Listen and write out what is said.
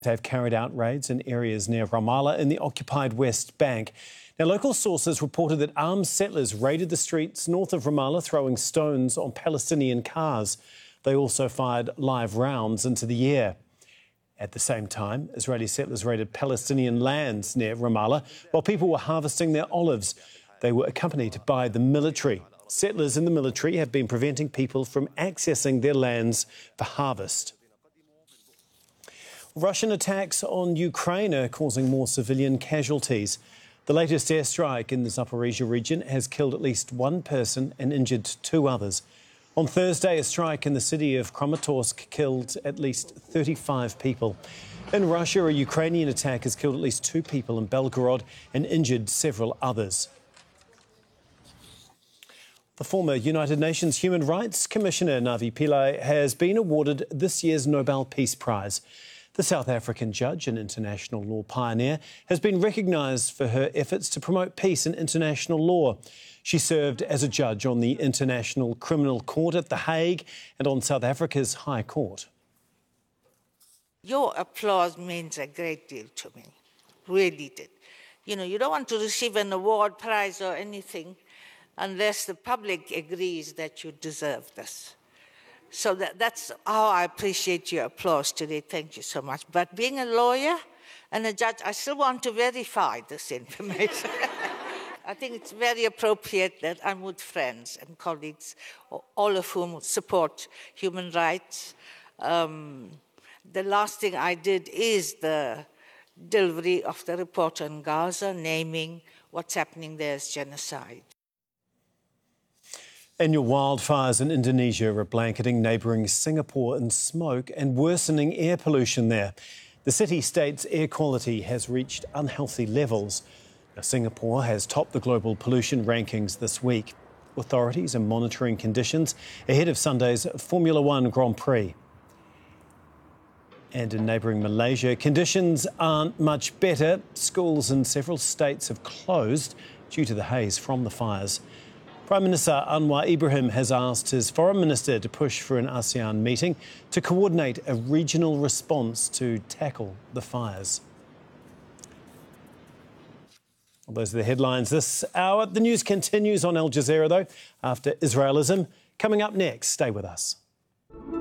They've carried out raids in areas near Ramallah in the occupied West Bank. Now, local sources reported that armed settlers raided the streets north of Ramallah, throwing stones on Palestinian cars. They also fired live rounds into the air. At the same time, Israeli settlers raided Palestinian lands near Ramallah while people were harvesting their olives. They were accompanied by the military. Settlers in the military have been preventing people from accessing their lands for harvest. Russian attacks on Ukraine are causing more civilian casualties. The latest airstrike in the Zaporizhia region has killed at least one person and injured two others. On Thursday, a strike in the city of Kramatorsk killed at least 35 people. In Russia, a Ukrainian attack has killed at least two people in Belgorod and injured several others. The former United Nations Human Rights Commissioner Navi Pillay has been awarded this year's Nobel Peace Prize. The South African judge and international law pioneer has been recognised for her efforts to promote peace and international law. She served as a judge on the International Criminal Court at The Hague and on South Africa's High Court. Your applause means a great deal to me, really did. You know, you don't want to receive an award, prize or anything unless the public agrees that you deserve this. So that's how I appreciate your applause today. Thank you so much. But being a lawyer and a judge, I still want to verify this information. I think it's very appropriate that I'm with friends and colleagues, all of whom support human rights. The last thing I did is the delivery of the report on Gaza, naming what's happening there as genocide. Annual wildfires in Indonesia are blanketing neighbouring Singapore in smoke and worsening air pollution there. The city-state's air quality has reached unhealthy levels. Now, Singapore has topped the global pollution rankings this week. Authorities are monitoring conditions ahead of Sunday's Formula One Grand Prix. And in neighbouring Malaysia, conditions aren't much better. Schools in several states have closed due to the haze from the fires. Prime Minister Anwar Ibrahim has asked his foreign minister to push for an ASEAN meeting to coordinate a regional response to tackle the fires. Well, those are the headlines this hour. The news continues on Al Jazeera, though, after Israelism. Coming up next, stay with us.